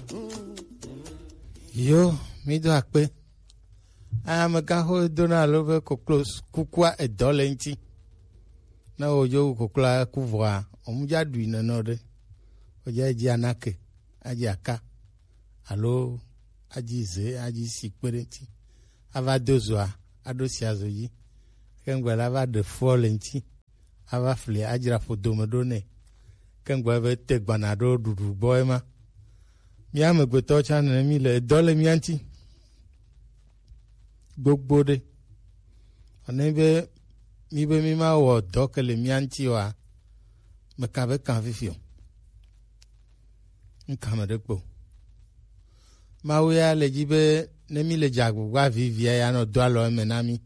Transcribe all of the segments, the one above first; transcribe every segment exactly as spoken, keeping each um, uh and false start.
Yo, mi do akpe. Ame gaho dona love koklos kukua edolenti. Na ojo kokla kuvwa. Omuja dui nanode. Oja eji anake. Aji aka. Alo aji ze, aji sikperenti. Ava dozwa. Ado siazoji. Kengwe ava de folenti. Ava fle ajira fodomedone. Kengwe ave tegbanado dudu boema. Mia me gbeto chane mi le dole mianti. Gbogbo de. One be mi be mi ma wo dokele mianti wa. Me ka be kan fifio. Nka me de gbo. Ma wo ya le jibe ne mi le jagbo wa vivia ya no do alo menami.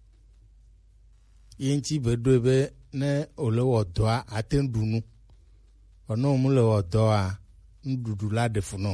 Yinti be do be ne ole wo do a atendunu. Ono mu le wo do a ndudu la de funo.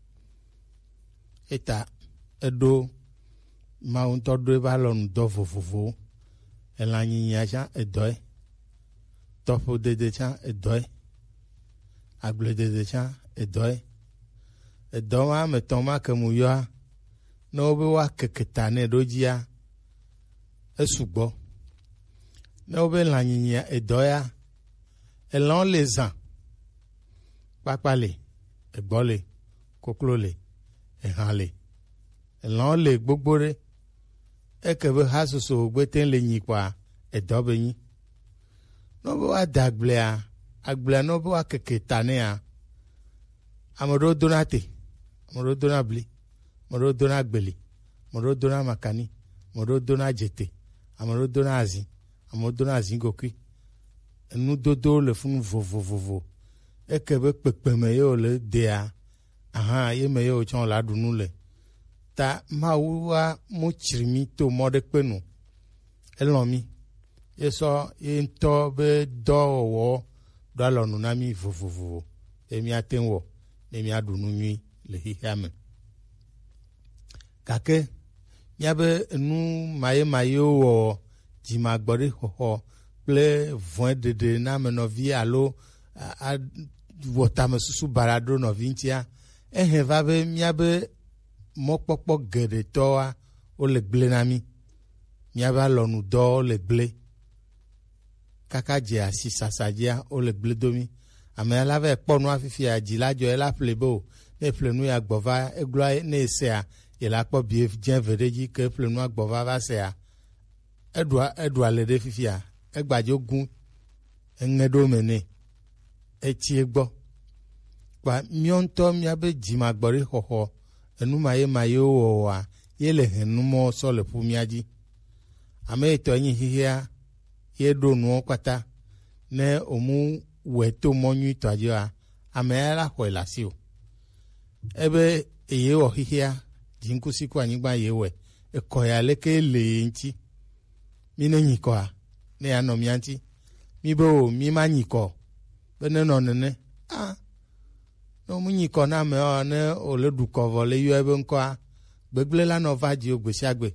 Eta edo ma unto do ba lo ndo fofofo. Ela nyinya cha edoy. Topo dede cha edoy. Agle dede cha edoy. Edo ma me toma ke mu yo no be wa keketa ne dojia esugbo. No be la nyinya edoya. Elon les ans. Papale, egbole, koklole, ehale. Elon le gbogbore, ekebe hasuso gbeten le nyikwa, edobe nyi. Nobo wa daglea, aglea nobo wa keketanea. Amoro donate, amoro donabli, amoro donagbeli, amoro donamakani, amoro donajete, amoro donazi, amoro donazi ngokwi. Enu dodo le funu vovovovo. Ekebe pepe me yo le dea. Aha, ye me yo chon la dunu le. Ta ma uwa mu chirimi to mode penu. Elomi. Ye so ye nto be do wo do alonu na mi vuvuvu. E mi atenwo. Ne mi adunu nyi le hihame. Kake. Miabe nu maye maye wo jima gbori ho ho. Ple voin de de na menovi alo a wota me susu barado no vintia ehe va be mia be mokpokpo gede toa o le gle na mi mia ba lonu do o le gle kaka je asi sasajia o le gle domi ame ala ve po nu afifi aji lajo e la plebo ne plenu ya gbova eglo ne sea e la po bi jen vereji ke plenu agbova va sea edua edua le de fifia egbajo gun engedo mene eti egbo kwa mionto miabe jima gbori hoho enu maye maye owa yele henu mo so le pu miaji ame to yin hihia ye do nu kwata ne omu weto monyu to aja ame ala hoila siu ebe eye o hihia jinkusi kwa nyigba yewe ekoya leke le nti mi ne nyiko a ne ano mianti mi bo mi ma nyiko bene no nene ah no mu nyiko na me o ne o le du cover le yo ebe nko a gbegle la no vaji ogbesi agbe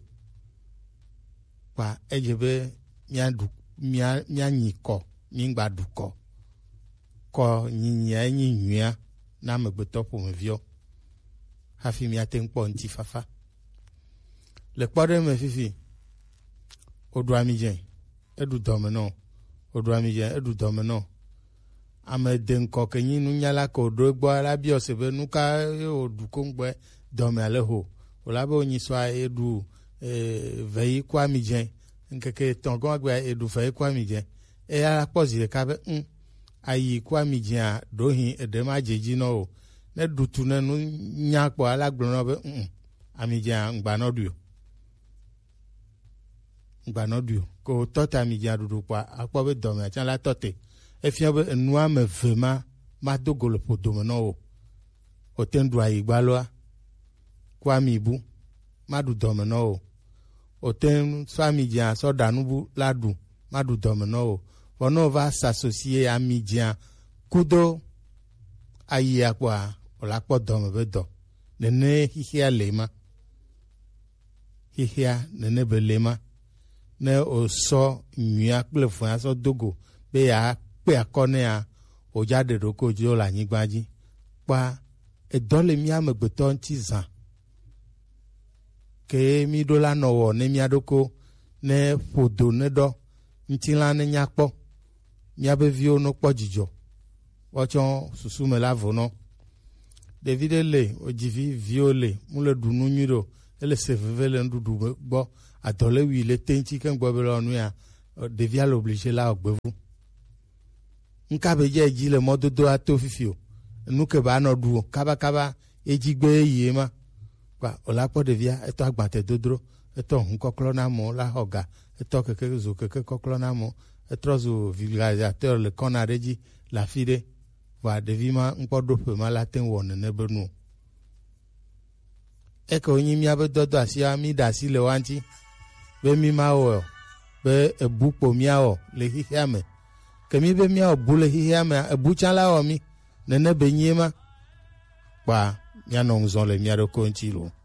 pa ejebe mi adu mi mi nyiko mi ngba duko ko nyinya nyinyua na me gbetopo me vio hafi mi atenpo nti fafa le pore me fifi odu amije edu domino odu amije edu domino ame den ko kenyi nu nyala ko do gbo ala bi osebe nu ka odu ko ngbe dome ale ho ola be onyi so edu eh vei kwa amije nkeke tongo agbe edu vei kwa amije e ala pozi ka be mm ayi kwa amije a do hin edema jeji no o ne dutu ne nu nyakpo ala gbro no be mm amije a ngba no du ngba no du ko tota amije adudu kwa apo be dome a chan la tote efia be enua me vema ma dogolo podomeno o otendu ayigbaloa kwa mibu madu domeno o oten famija so danubu ladu madu domeno o ono va s'associer amidien kudo ayi akwa olapo dome bedo nene hihia lema hihia nene belema ne oso nyua plefo aso dogo be ya pe akone a o jade roko jo la nyigbaji pa edɔ le mía amegbetɔ ŋuti zã ke mi ɖo la nɔ wɔ ne mía ɖoko ne ƒodo ne ɖɔ ŋutilã ne nyakpɔ míabe viwo no kpɔ dzidzɔ woatsɔ susu me la vo nɔ ɖevi ɖe le wodzi viwo le mu le ɖu nu nyui ɖo ele se veve le nuɖuɖu gbɔ adɔ le wi le teŋtsi ke ŋgbɔ be le nu ya ɖevia le oblige la ogbevu nka be dze dzi le mɔdodo ato fifi o nu ke ba nɔ ɖu o kaba kaba edzigbe yie ma kpa o la kpɔ ɖevia etɔ agbate dodro etɔ hu kɔklɔ na mo la xɔ ga etɔ keke zo keke kɔklɔ na mo etrɔ zo vulgarisateur le kɔna ɖe dzi le afi ɖe va ɖevi ma ŋkpɔ ɖoƒe ma la te wɔ nene be nu eke wonyi míabe dɔdɔ asia mi da asi le wa ŋuti be mi ma wɔ be ebu kpo míawɔ le xixia me ke mi be míawɔ bu le xixia me ebu tsã la wɔ mi nene be nyie ma kpa míanɔ ŋuzɔ le mía ɖokui ŋuti lo.